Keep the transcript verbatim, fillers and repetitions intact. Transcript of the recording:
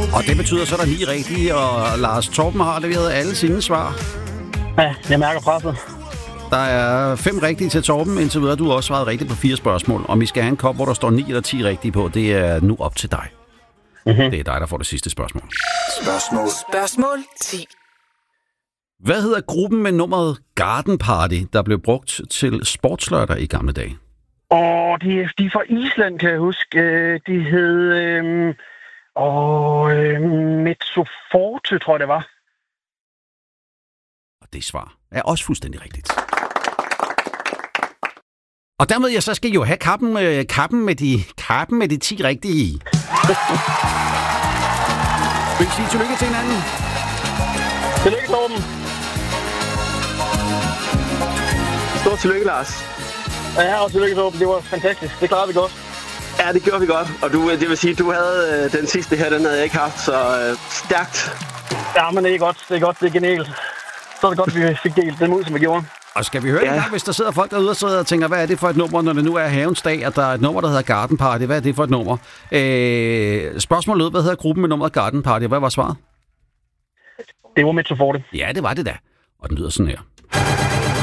Og det betyder så, at der er ni rigtige, og Lars Torben har leveret alle sine svar. Ja, jeg mærker presset. Der er fem rigtige til Torben, indtil videre. Du har også svaret rigtigt på fire spørgsmål. Om vi skal have en kop, hvor der står ni eller ti rigtige på, det er nu op til dig. Mm-hmm. Det er dig, der får det sidste spørgsmål. Spørgsmål. Spørgsmål ti. Hvad hedder gruppen med nummeret Garden Party, der blev brugt til sportslørdag i gamle dage? Åh, de, de er fra Island, kan jeg huske. De hed... Øh, åh, øh, Metsoforte, tror jeg, det var. Og det svar er også fuldstændig rigtigt. Og dermed, ja, så skal I jo have kappen, øh, kappen, med de, kappen med de ti rigtige. Vil I sige tillykke til hinanden? Tillykke, Torben. Stort tillykke, Lars. Ja, og tillykke, Torben. Det var fantastisk. Det klarede vi godt. Ja, det gjorde vi godt. Og du, det vil sige, du havde øh, den sidste her, den havde jeg ikke haft, så øh, stærkt. Ja, men det er godt. Det er godt. Det er genialt. Så er det godt, vi fik delt dem ud, som vi gjorde. Og skal vi høre ja. en gang, hvis der sidder folk derude og, sidder og tænker, hvad er det for et nummer, når det nu er havens dag, at der er et nummer, der hedder Garden Party. Hvad er det for et nummer? Øh, spørgsmålet lød, hvad hedder gruppen med nummeret Garden Party? Hvad var svaret? Det var Metsoforte. Ja, det var det da. Og den lyder sådan her.